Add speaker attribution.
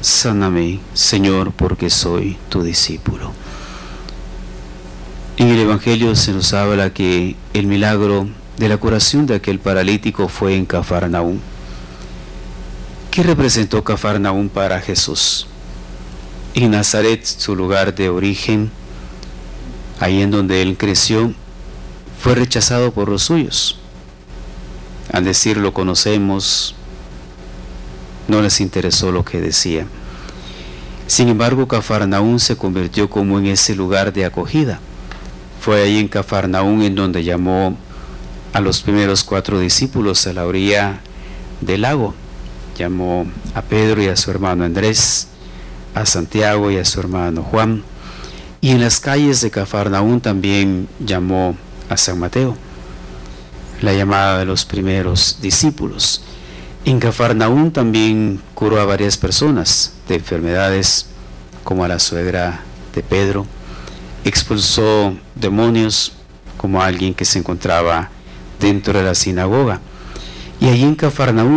Speaker 1: Sáname, Señor, porque soy tu discípulo. En el Evangelio se nos habla que el milagro de la curación de aquel paralítico fue en Cafarnaúm. ¿Qué representó Cafarnaúm para Jesús? En Nazaret, su lugar de origen, ahí en donde él creció, fue rechazado por los suyos. Al decir lo conocemos, no les interesó lo que decía. Sin embargo, Cafarnaúm se convirtió como en ese lugar de acogida. Fue ahí en Cafarnaúm en donde llamó a los primeros 4 discípulos a la orilla del lago. Llamó a Pedro y a su hermano Andrés, a Santiago y a su hermano Juan. Y en las calles de Cafarnaúm también llamó a San Mateo, la llamada de los primeros discípulos. En Cafarnaúm también curó a varias personas de enfermedades, como a la suegra de Pedro. Expulsó demonios, como a alguien que se encontraba dentro de la sinagoga. Y allí en Cafarnaúm